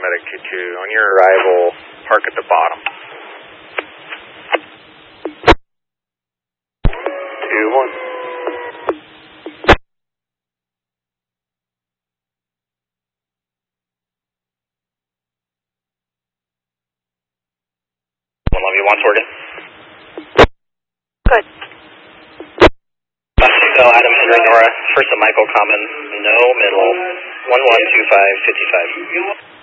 Medic 2-2. On your arrival, park at the bottom. 2-1. One love you, one Oregon. Good. So Adam Henry Nora, first of Michael Common, no middle, 112555.